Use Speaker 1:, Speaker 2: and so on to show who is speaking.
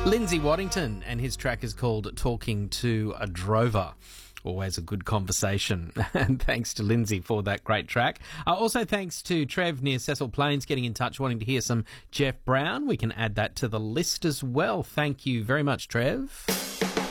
Speaker 1: Lindsay Waddington, and his track is called Talking to a Drover. Always a good conversation. And thanks to Lindsay for that great track. Also thanks to Trev near Cecil Plains getting in touch, wanting to hear some Jeff Brown. We can add that to the list as well. Thank you very much, Trev.